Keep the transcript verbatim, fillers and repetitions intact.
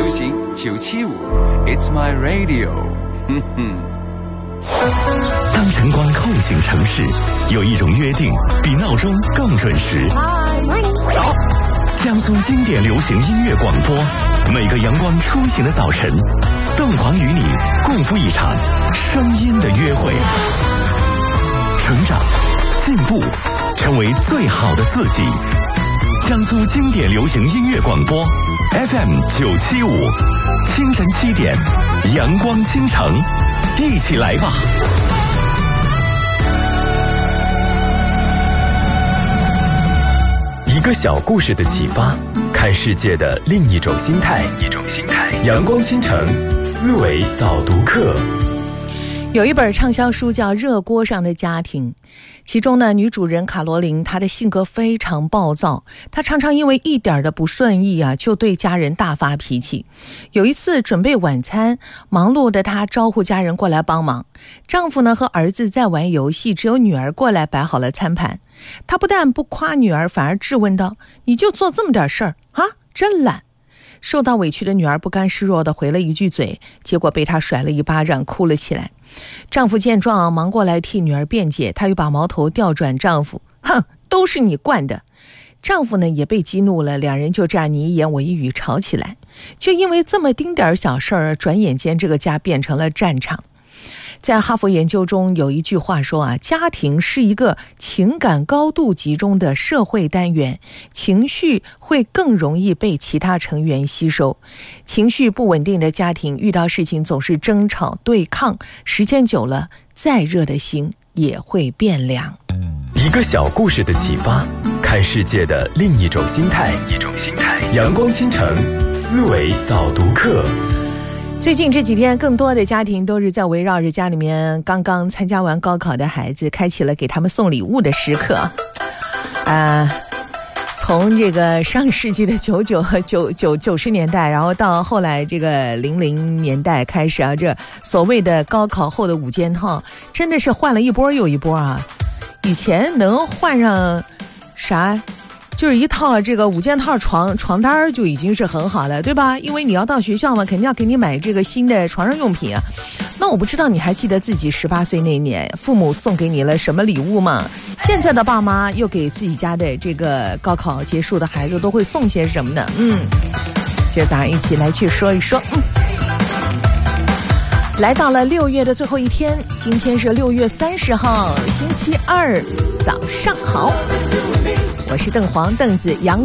流行九七五 It's my radio 哼哼。 当晨光唤醒城市，有一种约定比闹钟更准时。早，江苏经典流行音乐广播，每个阳光初醒的早晨，凤凰与你共赴一场声音的约会，成长、进步，成为最好的自己。江苏经典流行音乐广播 F M 九七五，清晨七点，阳光倾城，一起来吧！ 一个小故事的启发，看世界的另一种心态。一种心态。阳光倾城，思维早读课。 有一本畅销书叫《热锅上的家庭》，其中呢，女主人卡罗琳她的性格非常暴躁，她常常因为一点的不顺意啊，就对家人大发脾气。有一次准备晚餐，忙碌的她招呼家人过来帮忙，丈夫呢和儿子在玩游戏，只有女儿过来摆好了餐盘。她不但不夸女儿，反而质问道：“你就做这么点事儿啊，真懒！”受到委屈的女儿不甘示弱地回了一句嘴，结果被她甩了一巴掌，哭了起来。丈夫见状忙过来替女儿辩解，他又把矛头调转丈夫：“哼，都是你惯的。”丈夫呢也被激怒了，两人就这样你一言我一语吵起来。就因为这么丁点小事儿，转眼间这个家变成了战场。在哈佛研究中有一句话说啊，家庭是一个情感高度集中的社会单元，情绪会更容易被其他成员吸收。情绪不稳定的家庭遇到事情总是争吵对抗，时间久了，再热的心也会变凉。 一个小故事的启发，看世界的另一种心态。一种心态。阳光倾城，思维早读课。 最近这几天，更多的家庭都是在围绕着家里面刚刚参加完高考的孩子，开启了给他们送礼物的时刻。呃，从这个上世纪的九九九九九十年代，然后到后来这个零零年代开始啊，这所谓的高考后的五件套，真的是换了一波又一波啊！以前能换上啥？就是一套这个五件套床床单就已经是很好了，对吧？因为你要到学校嘛，肯定要给你买这个新的床上用品啊。那我不知道你还记得自己十八岁那年父母送给你了什么礼物吗？现在的爸妈又给自己家的这个高考结束的孩子都会送些什么呢？嗯，今儿早上一起来去说一说。嗯，来到了六月的最后一天，今天是六月三十号，星期二，早上好。我是邓黄，邓子阳